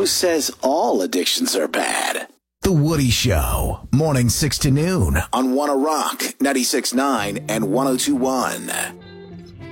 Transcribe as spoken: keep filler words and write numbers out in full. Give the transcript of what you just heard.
says all addictions are bad? The Woody Show, morning six to noon On Wanna Rock, ninety-six point nine and one oh two point one.